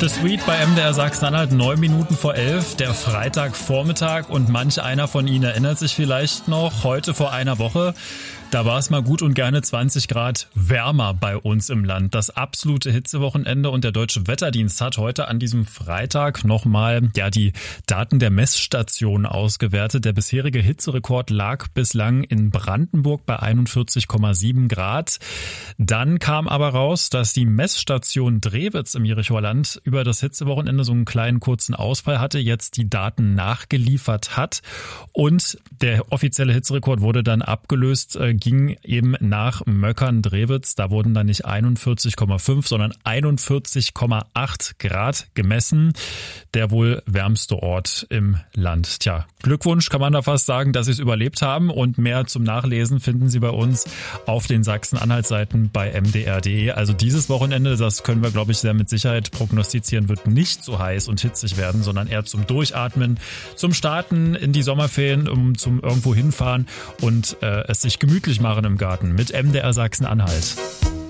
The Suite bei MDR Sachsen-Anhalt, 9 Minuten vor 11, der Freitagvormittag, und manch einer von Ihnen erinnert sich vielleicht noch, heute vor einer Woche, da war es mal gut und gerne 20 Grad wärmer bei uns im Land. Das absolute Hitzewochenende, und der Deutsche Wetterdienst hat heute an diesem Freitag nochmal die Daten der Messstation ausgewertet. Der bisherige Hitzerekord lag bislang in Brandenburg bei 41,7 Grad. Dann kam aber raus, dass die Messstation Drewitz im Jerichower Land über das Hitzewochenende so einen kleinen kurzen Ausfall hatte, jetzt die Daten nachgeliefert hat, und der offizielle Hitzerekord wurde dann abgelöst, ging eben nach Möckern-Drewitz. Da wurden dann nicht 41,5, sondern 41,8 Grad gemessen. Der wohl wärmste Ort im Land. Tja, Glückwunsch kann man da fast sagen, dass Sie es überlebt haben, und mehr zum Nachlesen finden Sie bei uns auf den Sachsen-Anhalt-Seiten bei mdr.de. Also dieses Wochenende, das können wir, glaube ich, sehr mit Sicherheit prognostizieren, wird nicht so heiß und hitzig werden, sondern eher zum Durchatmen, zum Starten in die Sommerferien, zum irgendwo hinfahren und es sich gemütlich machen im Garten mit MDR Sachsen-Anhalt.